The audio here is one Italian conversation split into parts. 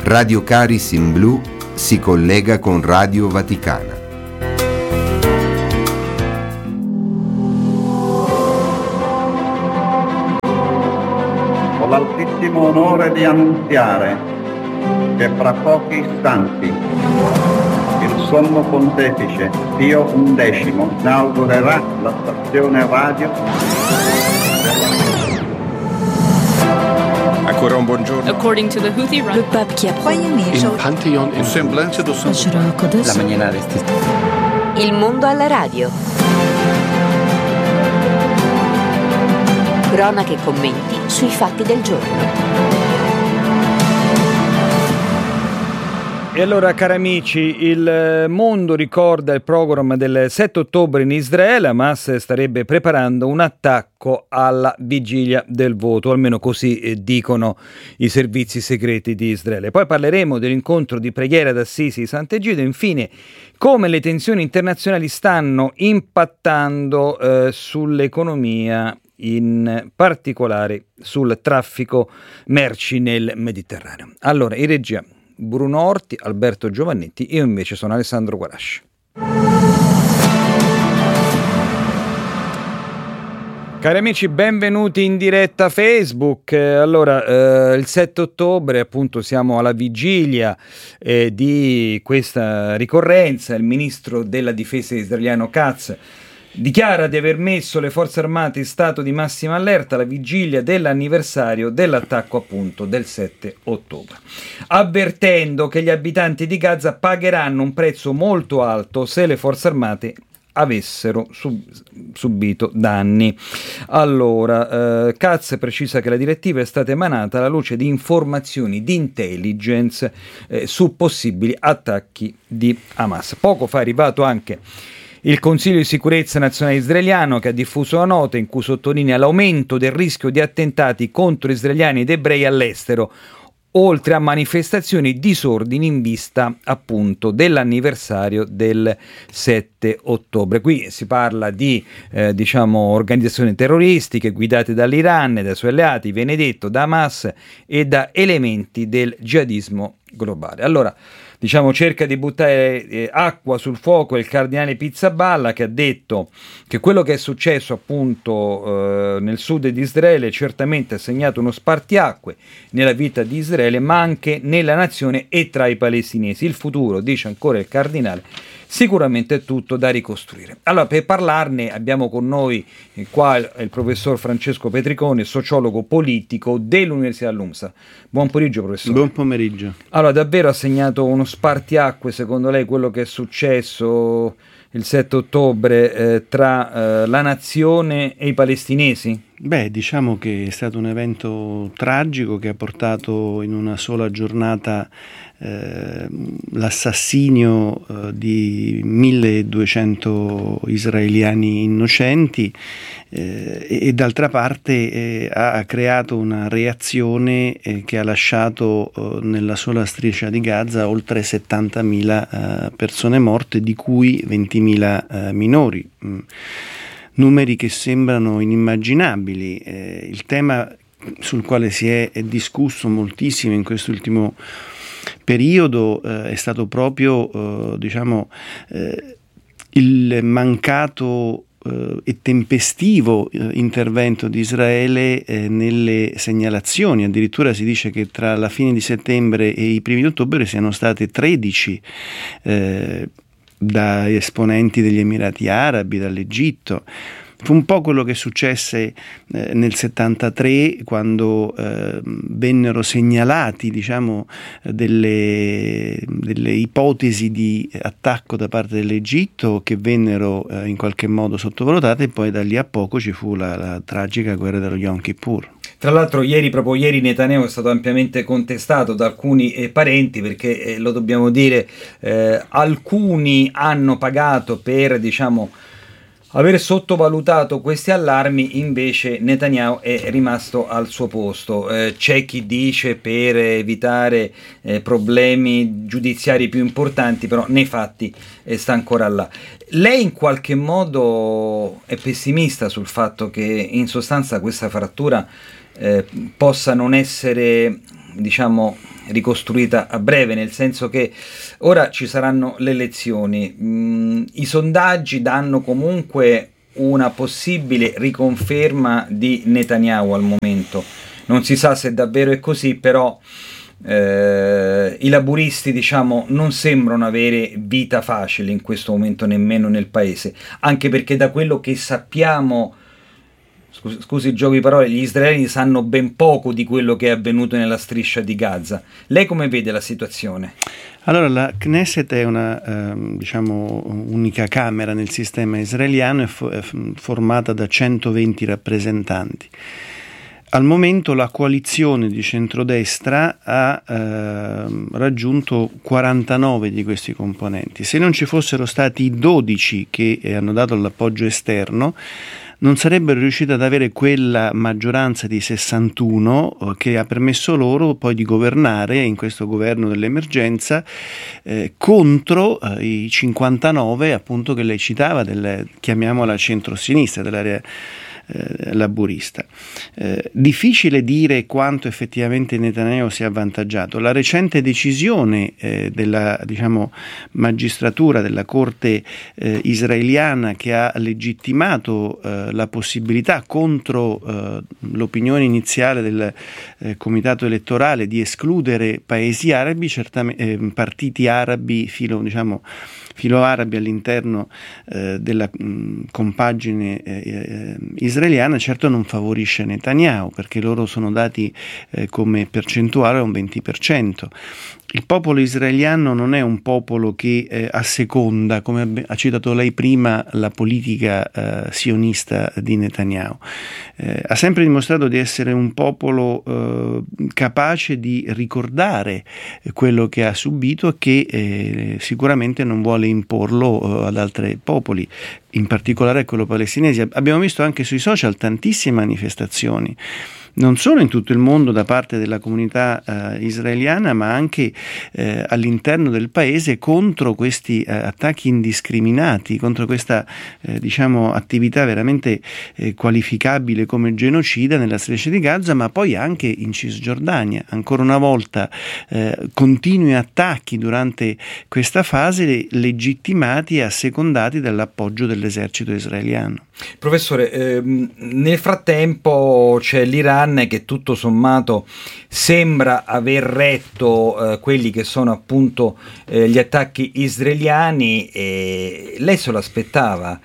Radio Caris in Blu si collega con Radio Vaticana. Ho l'altissimo onore di annunziare che fra pochi istanti il Sommo Pontefice Pio XI inaugurerà la stazione radio. Ancora un buongiorno. According to the Houthi Le pape qui a Il Pantheon in Semblance do La mañana de este. Il mondo alla radio. Cronache e commenti sui fatti del giorno. E allora, cari amici, il mondo ricorda il programma del 7 ottobre in Israele. Hamas starebbe preparando un attacco alla vigilia del voto, almeno così dicono i servizi segreti di Israele. Poi parleremo dell'incontro di preghiera d'Assisi di Sant'Egidio e infine come le tensioni internazionali stanno impattando sull'economia, in particolare sul traffico merci nel Mediterraneo. Allora, in regia Bruno Orti, Alberto Giovannetti, io invece sono Alessandro Guarasci. Cari amici, benvenuti in diretta Facebook. Allora, il 7 ottobre appunto siamo alla vigilia di questa ricorrenza. Il ministro della difesa israeliano Katz dichiara di aver messo le forze armate in stato di massima allerta alla vigilia dell'anniversario dell'attacco appunto del 7 ottobre, avvertendo che gli abitanti di Gaza pagheranno un prezzo molto alto se le forze armate avessero subito danni. Allora, Katz precisa che la direttiva è stata emanata alla luce di informazioni di intelligence su possibili attacchi di Hamas. Poco fa è arrivato anche il Consiglio di sicurezza nazionale israeliano, che ha diffuso una nota in cui sottolinea l'aumento del rischio di attentati contro israeliani ed ebrei all'estero, oltre a manifestazioni e disordini in vista appunto dell'anniversario del 7 ottobre. Qui si parla di organizzazioni terroristiche guidate dall'Iran e dai suoi alleati, viene detto da Hamas e da elementi del jihadismo globale. Allora, cerca di buttare acqua sul fuoco il cardinale Pizzaballa, che ha detto che quello che è successo appunto nel sud di Israele certamente ha segnato uno spartiacque nella vita di Israele, ma anche nella nazione e tra i palestinesi. Il futuro, dice ancora il cardinale, sicuramente è tutto da ricostruire. Allora, per parlarne abbiamo con noi qua il professor Francesco Petriconi, sociologo politico dell'Università LUMSA. Buon pomeriggio, professore. Buon pomeriggio. Allora, davvero ha segnato uno spartiacque, secondo lei, quello che è successo il 7 ottobre tra la nazione e i palestinesi? Beh, diciamo che è stato un evento tragico che ha portato in una sola giornata l'assassinio di 1200 israeliani innocenti e d'altra parte ha creato una reazione che ha lasciato nella sola striscia di Gaza oltre 70.000 persone morte, di cui 20.000 minori. Numeri che sembrano inimmaginabili. Il tema sul quale si è discusso moltissimo in quest'ultimo periodo è stato proprio il mancato e tempestivo intervento di Israele nelle segnalazioni. Addirittura si dice che tra la fine di settembre e i primi di ottobre siano state 13 da esponenti degli Emirati Arabi, dall'Egitto. Fu un po' quello che successe nel 73, quando vennero segnalati delle ipotesi di attacco da parte dell'Egitto, che vennero in qualche modo sottovalutate, e poi da lì a poco ci fu la tragica guerra dello Yom Kippur. Tra l'altro proprio ieri Netanyahu è stato ampiamente contestato da alcuni parenti, perché lo dobbiamo dire, alcuni hanno pagato per aver sottovalutato questi allarmi, invece Netanyahu è rimasto al suo posto. C'è chi dice per evitare problemi giudiziari più importanti, però nei fatti sta ancora là. Lei in qualche modo è pessimista sul fatto che in sostanza questa frattura possa non essere ricostruita a breve, nel senso che ora ci saranno le elezioni. I sondaggi danno comunque una possibile riconferma di Netanyahu al momento. Non si sa se davvero è così, però i laburisti, diciamo, non sembrano avere vita facile in questo momento nemmeno nel paese, anche perché da quello che sappiamo, scusi il gioco di parole, gli israeliani sanno ben poco di quello che è avvenuto nella striscia di Gaza. Lei come vede la situazione? Allora, la Knesset è una unica camera nel sistema israeliano, è formata da 120 rappresentanti. Al momento la coalizione di centrodestra ha raggiunto 49 di questi componenti. Se non ci fossero stati i 12 che hanno dato l'appoggio esterno, non sarebbero riusciti ad avere quella maggioranza di 61 che ha permesso loro poi di governare in questo governo dell'emergenza contro i 59 appunto che lei citava, chiamiamola centro-sinistra, dell'area laburista. Difficile dire quanto effettivamente Netanyahu sia avvantaggiato. La recente decisione della magistratura della corte israeliana, che ha legittimato la possibilità contro l'opinione iniziale del comitato elettorale di escludere paesi arabi, partiti arabi filo-arabi all'interno della compagine israeliana, certo non favorisce Netanyahu, perché loro sono dati come percentuale a un 20%. Il popolo israeliano non è un popolo che asseconda, come ha citato lei prima, la politica sionista di Netanyahu. Ha sempre dimostrato di essere un popolo capace di ricordare quello che ha subito e che sicuramente non vuole imporlo ad altri popoli, in particolare a quello palestinese. Abbiamo visto anche sui social tantissime manifestazioni, non solo in tutto il mondo da parte della comunità israeliana, ma anche all'interno del paese contro questi attacchi indiscriminati, contro questa attività veramente qualificabile come genocida nella striscia di Gaza, ma poi anche in Cisgiordania. Ancora una volta continui attacchi durante questa fase, legittimati e assecondati dall'appoggio dell'esercito israeliano. Professore, nel frattempo c'è l'Iran che tutto sommato sembra aver retto quelli che sono appunto gli attacchi israeliani, e lei se lo aspettava,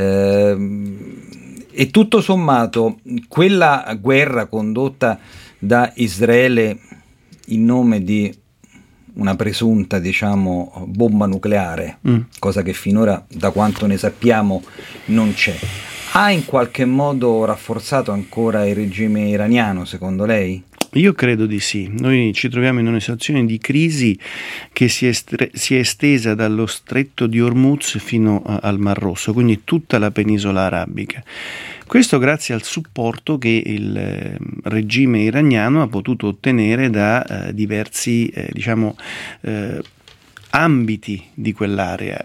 e tutto sommato quella guerra condotta da Israele in nome di una presunta bomba nucleare, cosa che finora, da quanto ne sappiamo, non c'è, ha in qualche modo rafforzato ancora il regime iraniano, secondo lei? Io credo di sì. Noi ci troviamo in una situazione di crisi che si è estesa dallo stretto di Hormuz fino al Mar Rosso, quindi tutta la penisola arabica. Questo grazie al supporto che il regime iraniano ha potuto ottenere da diversi ambiti di quell'area.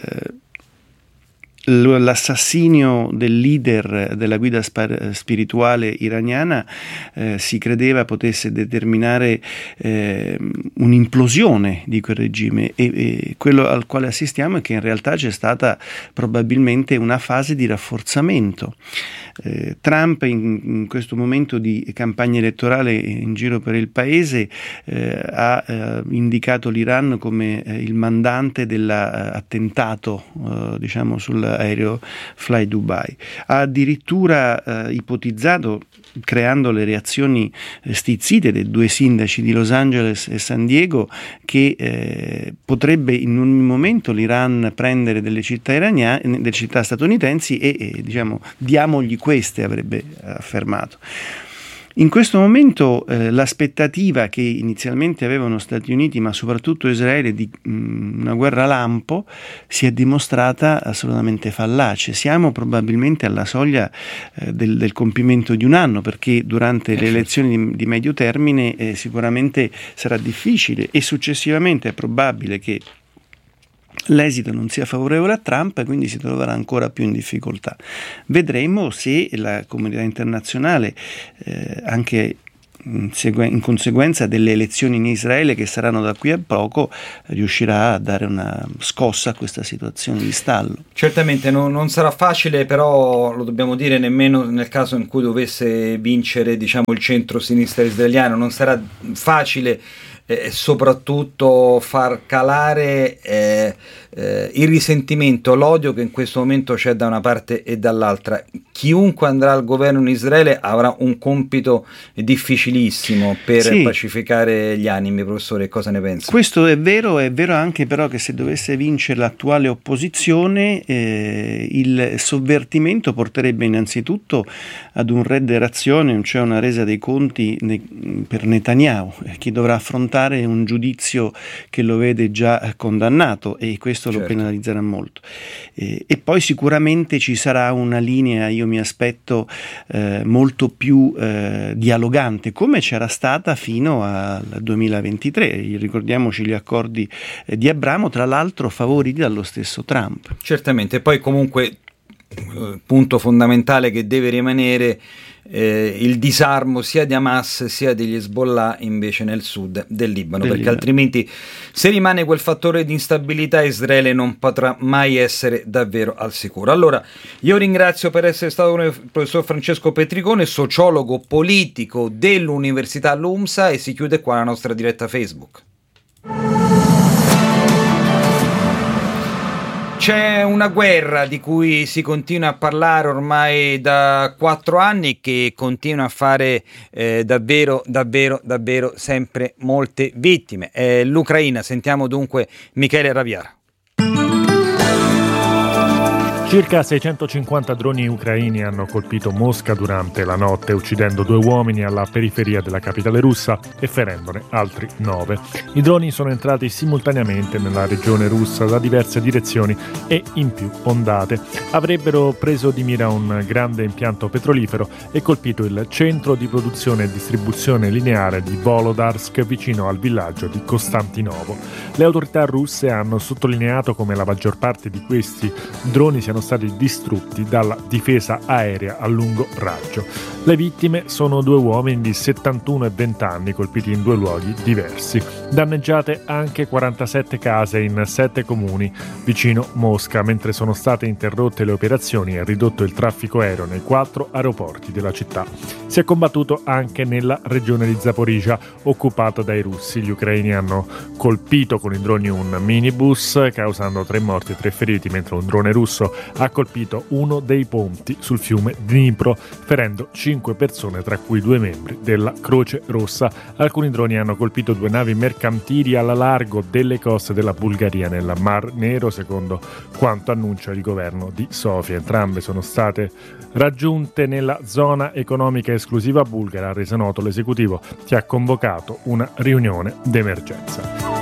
L'assassinio del leader della guida spirituale iraniana si credeva potesse determinare un'implosione di quel regime, e quello al quale assistiamo è che in realtà c'è stata probabilmente una fase di rafforzamento. Trump in questo momento di campagna elettorale in giro per il paese ha indicato l'Iran come il mandante dell'attentato sull'aereo Fly Dubai. Ha addirittura ipotizzato, creando le reazioni stizzite dei due sindaci di Los Angeles e San Diego, che potrebbe in un momento l'Iran prendere delle città statunitensi e diamogli queste, avrebbe affermato. In questo momento l'aspettativa che inizialmente avevano Stati Uniti, ma soprattutto Israele, di una guerra lampo si è dimostrata assolutamente fallace. Siamo probabilmente alla soglia del compimento di un anno, perché durante le elezioni di medio termine sicuramente sarà difficile, e successivamente è probabile che l'esito non sia favorevole a Trump e quindi si troverà ancora più in difficoltà. Vedremo se la comunità internazionale, anche in conseguenza delle elezioni in Israele che saranno da qui a poco, riuscirà a dare una scossa a questa situazione di stallo. Certamente non sarà facile, però lo dobbiamo dire, nemmeno nel caso in cui dovesse vincere, diciamo, il centro-sinistra israeliano, non sarà facile soprattutto far calare il risentimento, l'odio che in questo momento c'è da una parte e dall'altra. Chiunque andrà al governo in Israele avrà un compito difficilissimo per pacificare gli animi. Professore, cosa ne pensa? Questo è vero anche però che se dovesse vincere l'attuale opposizione il sovvertimento porterebbe innanzitutto ad un redde rationem, cioè una resa dei conti per Netanyahu, che dovrà affrontare un giudizio che lo vede già condannato, e questo lo penalizzerà molto. E poi sicuramente ci sarà una linea, io mi aspetto, molto più dialogante, come c'era stata fino al 2023. Ricordiamoci gli accordi di Abramo, tra l'altro favoriti dallo stesso Trump. Certamente, poi comunque punto fondamentale che deve rimanere il disarmo sia di Hamas sia degli Hezbollah invece nel sud del Libano, perché altrimenti, se rimane quel fattore di instabilità, Israele non potrà mai essere davvero al sicuro. Allora, io ringrazio per essere stato con il professor Francesco Petricone, sociologo politico dell'Università LUMSA, e si chiude qua la nostra diretta Facebook. C'è una guerra di cui si continua a parlare ormai da 4 anni, che continua a fare davvero sempre molte vittime. L'Ucraina. Sentiamo dunque Michele Raviara. Circa 650 droni ucraini hanno colpito Mosca durante la notte, uccidendo 2 uomini alla periferia della capitale russa e ferendone altri 9. I droni sono entrati simultaneamente nella regione russa da diverse direzioni e in più ondate. Avrebbero preso di mira un grande impianto petrolifero e colpito il centro di produzione e distribuzione lineare di Volodarsk, vicino al villaggio di Costantinovo. Le autorità russe hanno sottolineato come la maggior parte di questi droni siano stati distrutti dalla difesa aerea a lungo raggio. Le vittime sono 2 uomini di 71 e 20 anni colpiti in 2 luoghi diversi. Danneggiate anche 47 case in 7 comuni vicino Mosca, mentre sono state interrotte le operazioni e ridotto il traffico aereo nei 4 aeroporti della città. Si è combattuto anche nella regione di Zaporizhzhia, occupata dai russi. Gli ucraini hanno colpito con i droni un minibus, causando 3 morti e 3 feriti, mentre un drone russo ha colpito uno dei ponti sul fiume Dnipro, ferendo 5 persone, tra cui 2 membri della Croce Rossa. Alcuni droni hanno colpito 2 navi mercantili alla largo delle coste della Bulgaria nel Mar Nero, secondo quanto annuncia il governo di Sofia. Entrambe sono state raggiunte nella zona economica esclusiva bulgara, ha reso noto l'esecutivo, che ha convocato una riunione d'emergenza.